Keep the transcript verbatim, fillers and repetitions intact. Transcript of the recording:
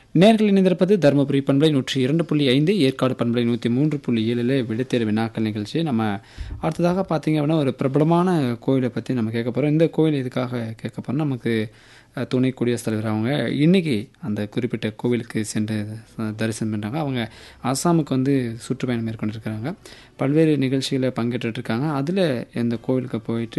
நேர்கள் இணைந்திருப்பது தருமபுரி பண்பலை நூற்றி இரண்டு புள்ளி ஐந்து, ஏற்காடு பண்பலை நூற்றி மூன்று புள்ளி ஏழில் விடைத்தேர்வு வினாக்கள் நிகழ்ச்சி. நம்ம அடுத்ததாக பார்த்தீங்க அப்படின்னா ஒரு பிரபலமான கோயிலை பற்றி நம்ம கேட்க போகிறோம். இந்த கோயில் எதுக்காக கேட்க போகிறோம், நமக்கு அஹ், துணை குடியரசுத் தலைவர் அவங்க இன்றைக்கி அந்த குறிப்பிட்ட கோவிலுக்கு சென்று அஹ், தரிசனம் பண்ணுறாங்க. அவங்க அஸ்ஸாமுக்கு வந்து சுற்றுப்பயணம் மேற்கொண்டிருக்கிறாங்க. பல்வேறு நிகழ்ச்சிகளை பங்கேற்றுட்ருக்காங்க. அதில் இந்த கோவிலுக்கு போயிட்டு